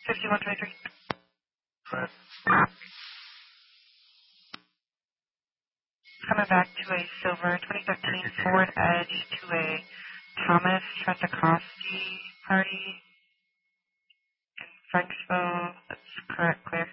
5123. Right. Coming back to a silver 2013 Ford Edge to a Thomas Trentakowski party in Franksville. That's correct, clear.